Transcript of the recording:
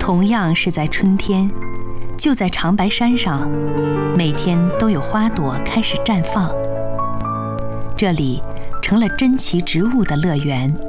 同样是在春天，就在长白山上，每天都有花朵开始绽放。这里成了珍奇植物的乐园。